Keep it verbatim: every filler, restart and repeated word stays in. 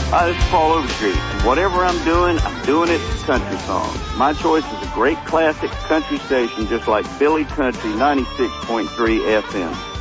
Hi, this is Paul Overstreet. Whatever I'm doing, I'm doing it country songs. My choice is a great classic country station just like Philly Country ninety-six point three F M.